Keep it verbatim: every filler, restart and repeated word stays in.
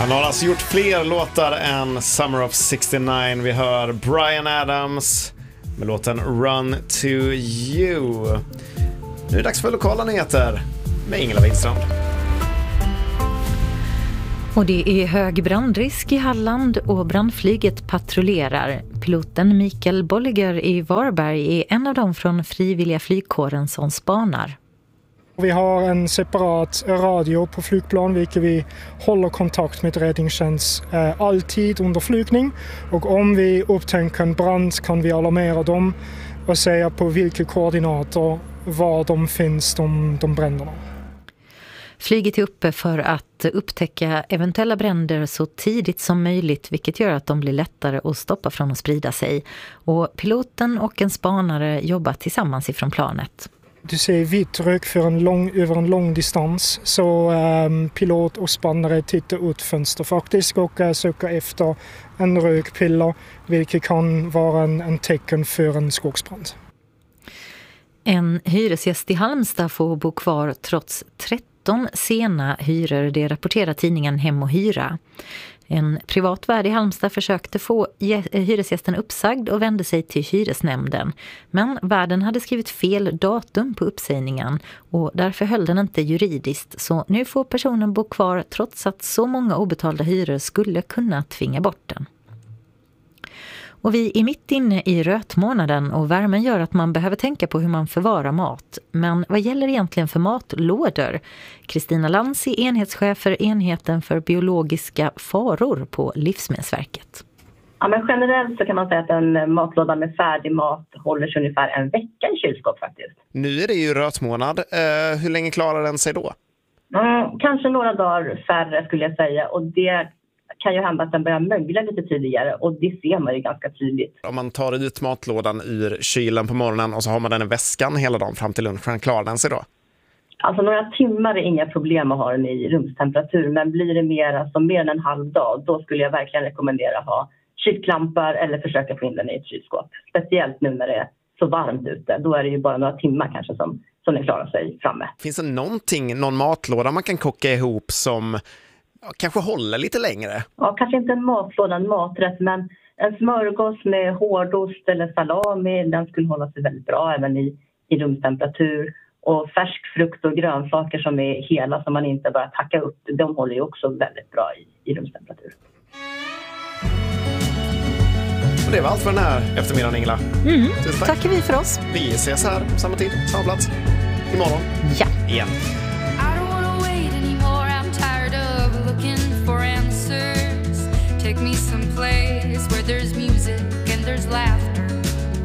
Han har alltså gjort fler låtar än Summer of sextionio. Vi hör Bryan Adams med låten Run to You. Nu är det dags för lokala nyheter med Ingela Widstrand. Och det är hög brandrisk i Halland och brandflyget patrullerar. Piloten Mikael Bolliger i Varberg är en av dem från frivilliga flygkåren som spanar. Vi har en separat radio på flygplan vilket vi håller kontakt med räddningstjänst eh, alltid under flygning. Och om vi upptäcker en brand kan vi alarmera dem och säga på vilka koordinater var de finns, de, de bränderna. Flyget är uppe för att upptäcka eventuella bränder så tidigt som möjligt, vilket gör att de blir lättare att stoppa från att sprida sig. Och piloten och en spanare jobbar tillsammans ifrån planet. Du ser vitt rök för en lång, över en lång distans, så um, pilot och spanare tittar ut fönster faktiskt och uh, söker efter en rökpiller, vilket kan vara en, en tecken för en skogsbrand. En hyresgäst i Halmstad får bo kvar trots tretton sena hyror, det rapporterar tidningen Hem och Hyra. En privat värd i Halmstad försökte få hyresgästen uppsagd och vände sig till hyresnämnden. Men värden hade skrivit fel datum på uppsägningen och därför höll den inte juridiskt. Så nu får personen bo kvar trots att så många obetalda hyror skulle kunna tvinga bort den. Och vi är mitt inne i rötmånaden och värmen gör att man behöver tänka på hur man förvarar mat. Men vad gäller egentligen för matlådor? Kristina Lantz är enhetschef för enheten för biologiska faror på Livsmedelsverket. Ja, men generellt så kan man säga att en matlåda med färdig mat håller sig ungefär en vecka i kylskåp faktiskt. Nu är det ju rötmånad. Uh, hur länge klarar den sig då? Mm, kanske några dagar färre skulle jag säga, och det kan ju hända att den börjar mögla lite tidigare och det ser man ju ganska tydligt. Om man tar ut matlådan ur kylen på morgonen och så har man den i väskan hela dagen fram till lunchen, klarar den sig då? Alltså några timmar är inga problem att ha den i rumstemperatur, men blir det mer, alltså mer än en halv dag, då skulle jag verkligen rekommendera att ha kylklampar eller försöka få in den i ett kylskåp. Speciellt nu när det är så varmt ute, då är det ju bara några timmar kanske som, som den klarar sig framme. Finns det någonting, någon matlåda man kan koka ihop som kanske håller lite längre? Ja, kanske inte en matlåda, en maträtt, men en smörgås med hårdost eller salami, den skulle hålla sig väldigt bra även i, i rumstemperatur. Och färsk frukt och grönsaker som är hela, som man inte bara tackar upp, de håller ju också väldigt bra i, i rumstemperatur. Och det var allt för den här eftermiddagen, Ingela. Mm, tack. Tackar vi för oss. Vi ses här samma tid, samma plats imorgon. Ja. Igen. Take me someplace where there's music